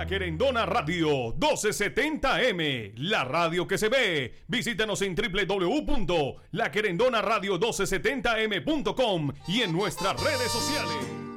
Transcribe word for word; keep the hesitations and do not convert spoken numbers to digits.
Querendona Radio doce setenta M, la radio que se ve. Visítanos en doble u doble u doble u punto la querendona radio doce setenta m punto com y en nuestras redes sociales.